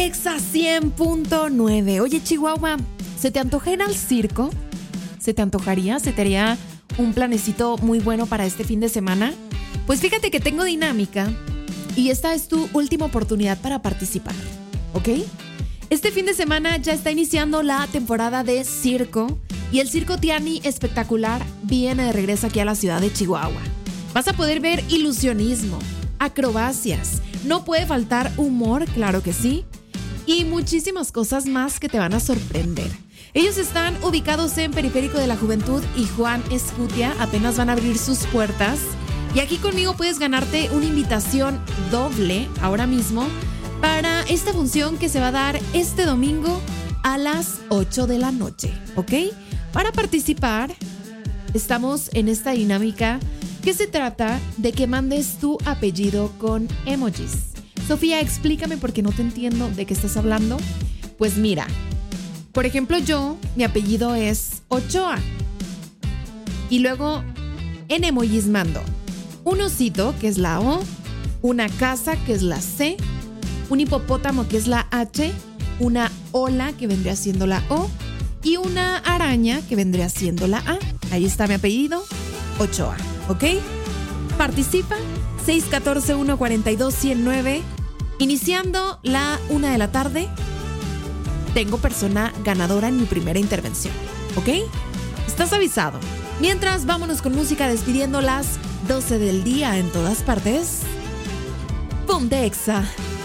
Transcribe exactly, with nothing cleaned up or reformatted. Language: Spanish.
Exa cien punto nueve. Oye, Chihuahua, ¿se te antoja ir al circo? ¿Se te antojaría? ¿Se te haría un planecito muy bueno para este fin de semana? Pues fíjate que tengo dinámica y esta es tu última oportunidad para participar, ¿ok? Este fin de semana ya está iniciando la temporada de circo y el Circo Tiani Espectacular viene de regreso aquí a la ciudad de Chihuahua. Vas a poder ver ilusionismo, acrobacias, no puede faltar humor, claro que sí, y muchísimas cosas más que te van a sorprender. Ellos están ubicados en Periférico de la Juventud y Juan Escutia, apenas van a abrir sus puertas. Y aquí conmigo puedes ganarte una invitación doble ahora mismo para esta función que se va a dar este domingo a las ocho de la noche, ¿ok? Para participar, estamos en esta dinámica que se trata de que mandes tu apellido con emojis. Sofía, explícame porque no te entiendo de qué estás hablando. Pues mira, por ejemplo yo, mi apellido es Ochoa. Y luego en emojis mando un osito, que es la O, una casa, que es la C, un hipopótamo, que es la H, una ola, que vendría siendo la O, y una araña, que vendría siendo la A. Ahí está mi apellido, Ochoa, ¿ok? Participa, seis uno cuatro, uno cuatro dos, uno cero nueve. Iniciando la una de la tarde, tengo persona ganadora en mi primera intervención, ¿ok? Estás avisado. Mientras, vámonos con música despidiendo las doce del día en todas partes. ¡Pum de Exa!